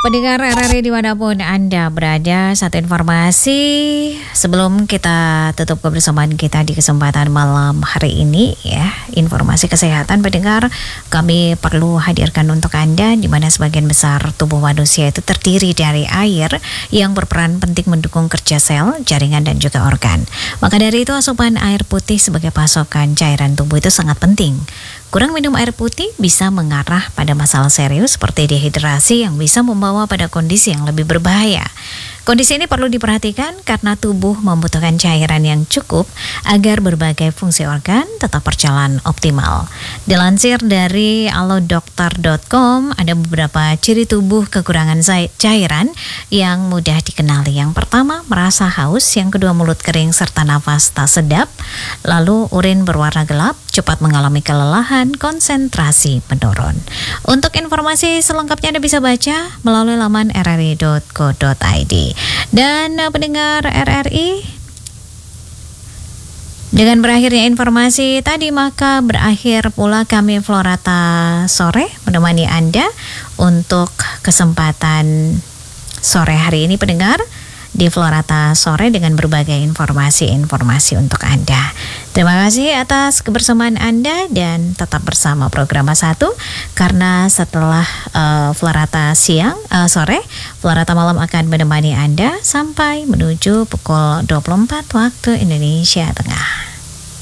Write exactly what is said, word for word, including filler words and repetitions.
Pendengar R R I dimanapun Anda berada, satu informasi sebelum kita tutup kebersamaan kita di kesempatan malam hari ini ya, informasi kesehatan pendengar kami perlu hadirkan untuk Anda, di mana sebagian besar tubuh manusia itu terdiri dari air yang berperan penting mendukung kerja sel, jaringan dan juga organ. Maka dari itu asupan air putih sebagai pasokan cairan tubuh itu sangat penting. Kurang minum air putih bisa mengarah pada masalah serius seperti dehidrasi yang bisa membawa pada kondisi yang lebih berbahaya. Kondisi ini perlu diperhatikan karena tubuh membutuhkan cairan yang cukup agar berbagai fungsi organ tetap berjalan optimal. Dilansir dari alodokter dot com, ada beberapa ciri tubuh kekurangan cairan yang mudah dikenali. Yang pertama, merasa haus. Yang kedua, mulut kering serta nafas tak sedap. Lalu urin berwarna gelap, cepat mengalami kelelahan, konsentrasi menurun. Untuk informasi selengkapnya Anda bisa baca melalui laman r r i dot co dot i d. Dan uh, pendengar R R I, dengan berakhirnya informasi tadi maka berakhir pula kami Florata Sore menemani Anda untuk kesempatan sore hari ini pendengar di Florata Sore dengan berbagai informasi-informasi untuk Anda. Terima kasih atas kebersamaan Anda dan tetap bersama program satu karena setelah uh, Florata siang, uh, sore, Florata malam akan menemani Anda sampai menuju pukul dua puluh empat waktu Indonesia Tengah.